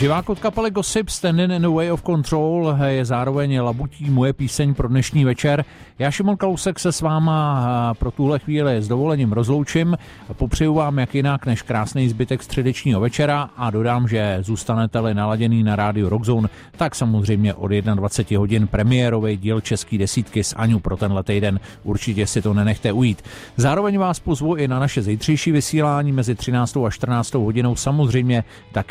Živák od kapely Gossip, Standing in the Way of Control je zároveň labutí moje píseň pro dnešní večer. Já, Šimon Kalousek, se s váma pro tuhle chvíli s dovolením rozloučím. Popřeju vám jak jinak než krásný zbytek středečního večera a dodám, že zůstanete-li naladěný na rádiu Rockzone, tak samozřejmě od 21 hodin premiérový díl Český desítky s Aňou pro tenhle týden. Určitě si to nenechte ujít. Zároveň vás pozvu i na naše zítřejší vysílání mezi 13. a 14. hodinou, samozřejmě taky